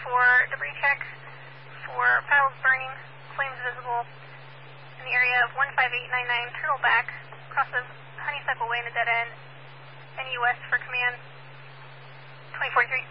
for debris check for piles burning, flames visible in the area of 15899 Turtleback, crosses Honeysuckle Way in a dead end, NUS for command 2043.